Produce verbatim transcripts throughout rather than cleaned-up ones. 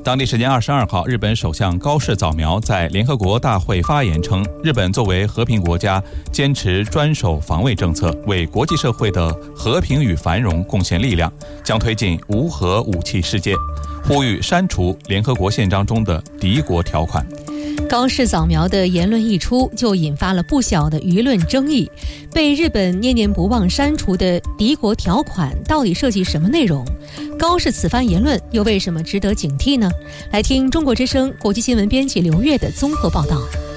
当地时间二十二号，日本首相高市早苗在联合国大会发言称，日本作为和平国家，坚持专守防卫政策，为国际社会的和平与繁荣贡献力量，将推进无核武器世界，呼吁删除联合国宪章中的敌国条款。 高市早苗的言论一出，就引发了不小的舆论争议。被日本念念不忘删除的敌国条款到底涉及什么内容？高市此番言论又为什么值得警惕呢？来听中国之声国际新闻编辑刘月的综合报道。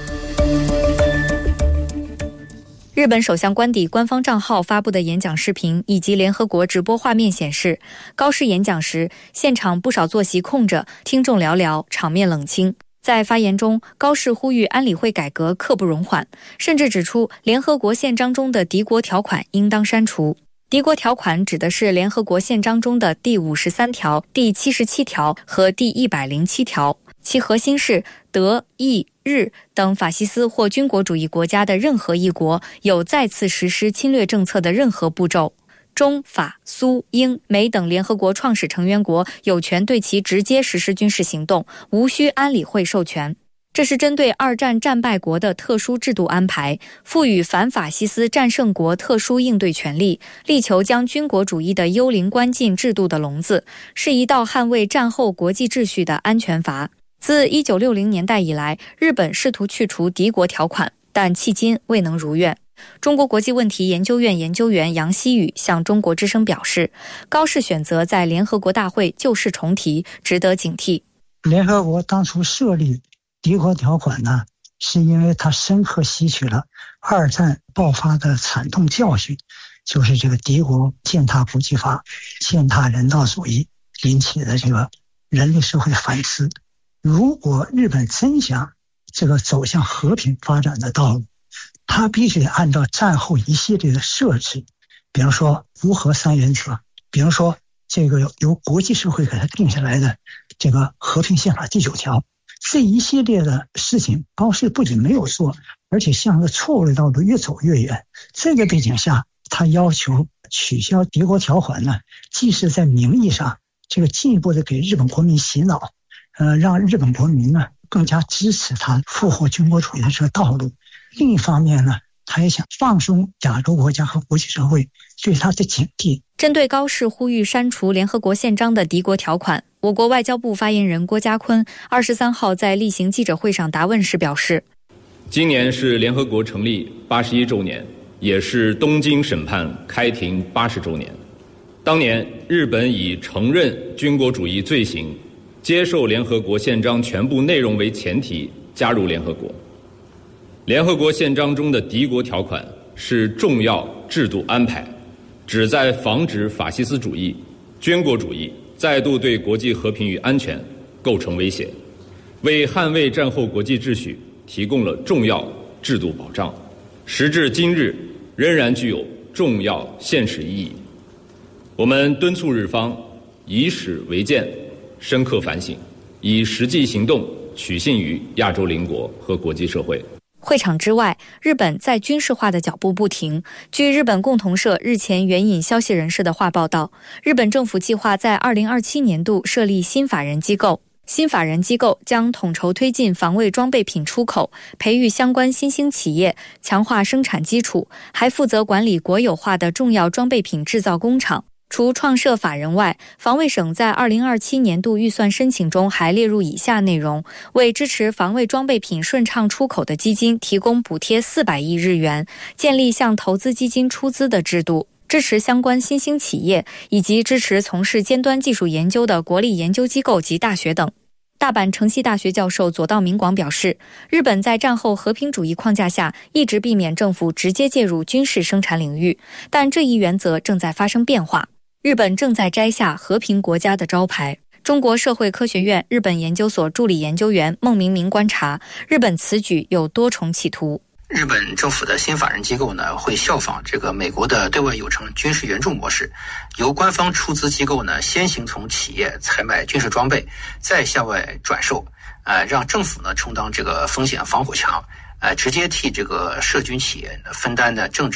日本首相官邸官方账号发布的演讲视频以及联合国直播画面显示，高市演讲时，现场不少坐席空着，听众寥寥，场面冷清。在发言中，高市呼吁安理会改革刻不容缓，甚至指出联合国宪章中的敌国条款应当删除。敌国条款指的是联合国宪章中的第五十三条、第七十七条和第一百零七条，其核心是德、意、日等法西斯或军国主义国家的任何一国有再次实施侵略政策的任何步骤。中、法、苏、英、美等联合国创始成员国有权对其直接实施军事行动，无需安理会授权。这是针对二战战败国的特殊制度安排，赋予反法西斯战胜国特殊应对权利，力求将军国主义的幽灵关进制度的笼子，是一道捍卫战后国际秩序的安全阀。自一九六零年代以来，日本试图去除敌国条款，但迄今未能如愿。中国国际问题研究院研究员杨希宇向中国之声表示，高市选择在联合国大会旧事重提，值得警惕。 联合国当初设立敌国条款呢，是因为它深刻吸取了二战爆发的惨痛教训，就是这个敌国践踏国际法、践踏人道主义引起的这个人类社会反思。如果日本真想这个走向和平发展的道路，它必须得按照战后一系列的设置，比如说无核三原则，比如说这个由国际社会给它定下来的这个和平宪法第九条，这一系列的事情，高市不仅没有做，而且向着错误的道路越走越远。这个背景下，他要求取消敌国条款呢，既是在名义上这个进一步的给日本国民洗脑，呃，让日本国民呢更加支持他复活军国主义的这个道路。另一方面呢，他也想放松亚洲国家和国际社会对他的警惕。 针对高市呼吁删除联合国宪章的敌国条款，我国外交部发言人郭家坤二十三号在例行记者会上答问时表示， 今年是联合国成立八十一周年，也是东京审判开庭八十周年。当年日本以承认军国主义罪行，接受联合国宪章全部内容为前提加入联合国。联合国宪章中的敌国条款是重要制度安排，旨在防止法西斯主义、军国主义再度对国际和平与安全构成威胁，为捍卫战后国际秩序提供了重要制度保障，时至今日仍然具有重要现实意义。我们敦促日方以史为鉴，深刻反省，以实际行动取信于亚洲邻国和国际社会。 会场之外，日本在军事化的脚步不停。据日本共同社日前援引消息人士的话报道，日本政府计划在二零二七年度设立新法人机构，新法人机构将统筹推进防卫装备品出口，培育相关新兴企业，强化生产基础，还负责管理国有化的重要装备品制造工厂。除创设法人外，防卫省在二零二七年度预算申请中还列入以下内容：为支持防卫装备品顺畅出口的基金提供补贴四百亿日元，建立向投资基金出资的制度，支持相关新兴企业，以及支持从事尖端技术研究的国立研究机构及大学等。大阪城西大学教授佐道明广表示，日本在战后和平主义框架下一直避免政府直接介入军事生产领域，但这一原则正在发生变化。日本正在摘下和平国家的招牌。中国社会科学院日本研究所助理研究员孟明明观察，日本此举有多重企图。 日本政府的新法人机构呢，会效仿这个美国的对外有偿军事援助模式，由官方出资机构呢先行从企业采买军事装备，再向外转售，呃，让政府呢充当这个风险防火墙，呃，直接替这个涉军企业分担的政治